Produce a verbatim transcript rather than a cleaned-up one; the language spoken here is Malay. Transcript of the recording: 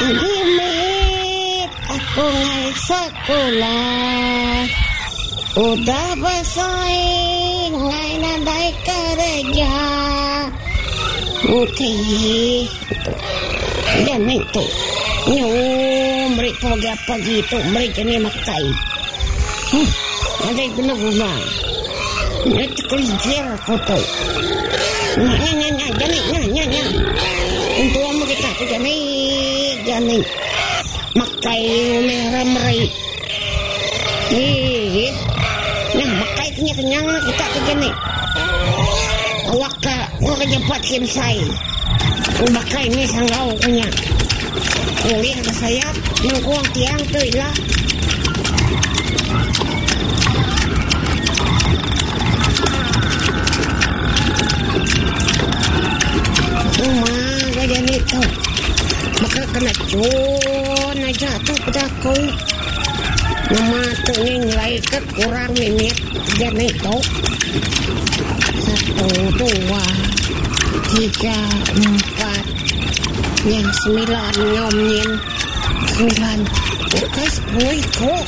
Gimik aku ngai sekolah, udah bersaing ngai nadai kerja. Okey, dan itu nyum beri pagi-pagi itu beri jenis makai. Hmm, ada guna-guna. Itu kelincer aku tu. Nah, nah, nah, nah, janik, nah, nah, nah. Untuk kamu kita tu janik, janik. Makai merah meri. Eh, nah makai kenyang-kenyang kita tu janik. Awak ka, awak kejepat kimsai. Makai ni sanggau punya. Boleh ke sayap, mengkuang tiang tu lah. Rumah gaya ni tau. Maka kena cun aja tu pada aku. Nama tu ni nilai kurang minit. Jadi tu. Satu, dua, tiga, empat. Yang sembilan nyomnyin. Sembilan. Oke, sepuluh.